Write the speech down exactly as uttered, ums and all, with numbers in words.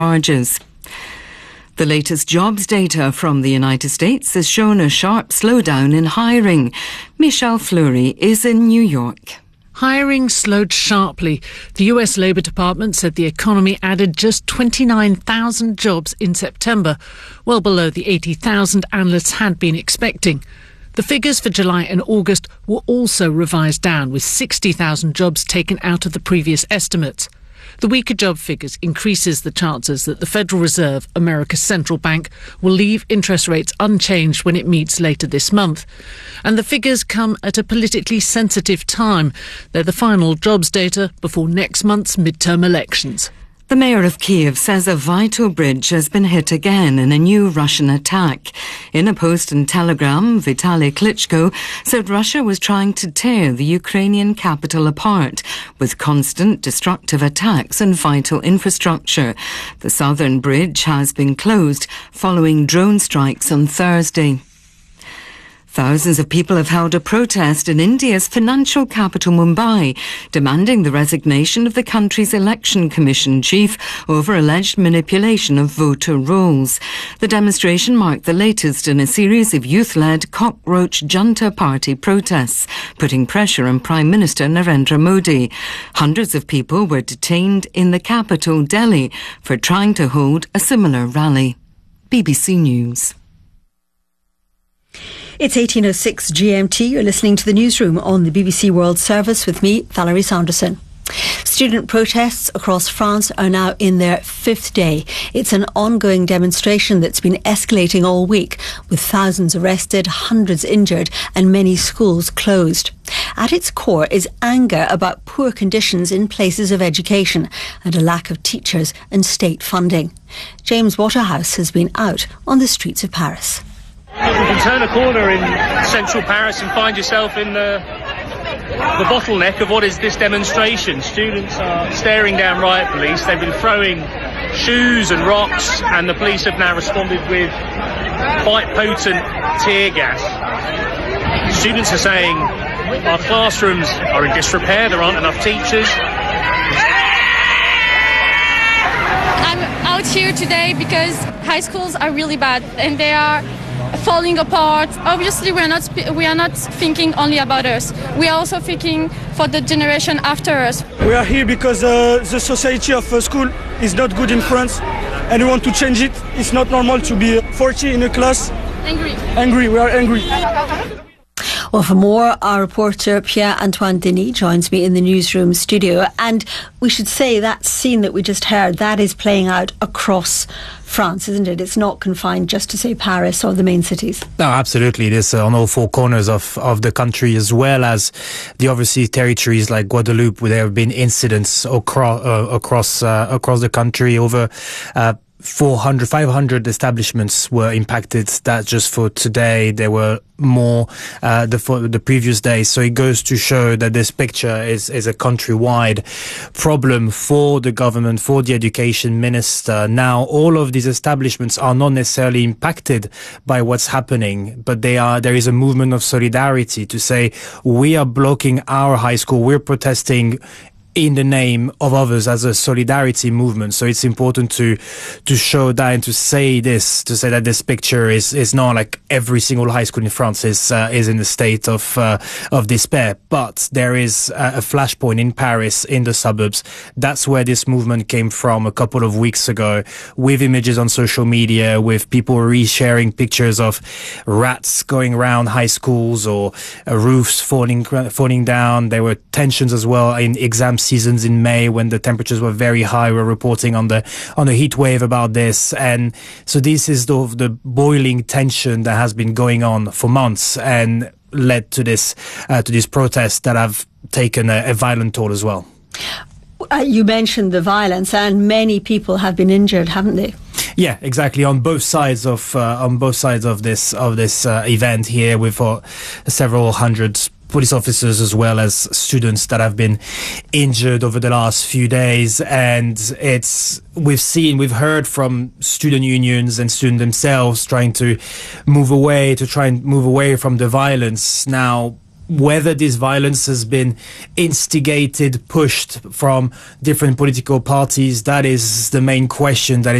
charges. The latest jobs data from the United States has shown a sharp slowdown in hiring. Michelle Fleury is in New York. Hiring slowed sharply. The U S Labour Department said the economy added just twenty-nine thousand jobs in September, well below the eighty thousand analysts had been expecting. The figures for July and August were also revised down, with sixty thousand jobs taken out of the previous estimates. The weaker job figures increases the chances that the Federal Reserve, America's central bank, will leave interest rates unchanged when it meets later this month. And the figures come at a politically sensitive time. They're the final jobs data before next month's midterm elections. The mayor of Kiev says a vital bridge has been hit again in a new Russian attack. In a post in Telegram, Vitaly Klitschko said Russia was trying to tear the Ukrainian capital apart with constant destructive attacks on vital infrastructure. The southern bridge has been closed following drone strikes on Thursday. Thousands of people have held a protest in India's financial capital Mumbai, demanding the resignation of the country's election commission chief over alleged manipulation of voter rolls. The demonstration marked the latest in a series of youth-led cockroach junta party protests, putting pressure on Prime Minister Narendra Modi. Hundreds of people were detained in the capital, Delhi, for trying to hold a similar rally. B B C News. It's eighteen oh six G M T. You're listening to the newsroom on the B B C World Service with me, Valerie Saunderson. Student protests across France are now in their fifth day. It's an ongoing demonstration that's been escalating all week, with thousands arrested, hundreds injured, and many schools closed. At its core is anger about poor conditions in places of education and a lack of teachers and state funding. James Waterhouse has been out on the streets of Paris. You can turn a corner in central Paris and find yourself in the, the bottleneck of what is this demonstration. Students are staring down riot police. They've been throwing shoes and rocks, and the police have now responded with quite potent tear gas. Students are saying our classrooms are in disrepair, there aren't enough teachers. I'm out here today because high schools are really bad and they are falling apart. Obviously, we are not we are not thinking only about us. We are also thinking for the generation after us. We are here because uh, the society of uh, school is not good in France, and we want to change it. It's not normal to be forty in a class. Angry. Angry. We are angry. Well, for more, our reporter Pierre-Antoine Denis joins me in the newsroom studio. And we should say that scene that we just heard, that is playing out across France, isn't it? It's not confined just to, say, Paris or the main cities. No, absolutely. It is on all four corners of, of the country, as well as the overseas territories like Guadeloupe, where there have been incidents across, uh, across, uh, across the country. Over uh, four hundred, five hundred establishments were impacted. That's just for today. There were more uh, the for the previous day. So it goes to show that this picture is is a countrywide problem for the government, for the education minister. Now, all of these establishments are not necessarily impacted by what's happening, but they are. There is a movement of solidarity to say we are blocking our high school. We're protesting in the name of others as a solidarity movement. So it's important to to show that and to say this, to say that this picture is is not like every single high school in France is uh, is in a state of uh, of despair. But there is a, a flashpoint in Paris, in the suburbs. That's where this movement came from a couple of weeks ago, with images on social media, with people resharing pictures of rats going around high schools or uh, roofs falling falling down. There were tensions as well in exam seasons in May when the temperatures were very high. We're reporting on the on the heat wave about this, and so this is the, the boiling tension that has been going on for months and led to this uh, to these protests that have taken a, a violent toll as well. Uh, you mentioned the violence, and many people have been injured, haven't they? Yeah, exactly. On both sides of uh, on both sides of this of this uh, event here, we've got several hundred police officers as well as students that have been injured over the last few days. And it's we've seen, we've heard from student unions and students themselves trying to move away, to try and move away from the violence. Now, whether this violence has been instigated, pushed from different political parties, that is the main question that